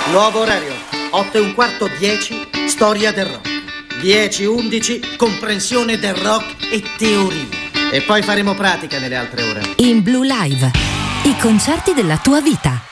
Nuovo orario, 8:15, 10, storia del rock. 10-11, comprensione del rock e teoria. E poi faremo pratica nelle altre ore. In Blue Live, i concerti della tua vita.